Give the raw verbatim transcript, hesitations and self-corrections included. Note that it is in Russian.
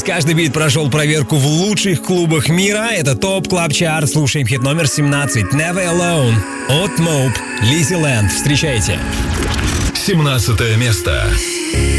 Каждый бит прошел проверку в лучших клубах мира. Это ТОП Клаб Чарт. Слушаем хит номер семнадцать. Never Alone от Mope. Lizzy Land. Встречайте. семнадцатое место.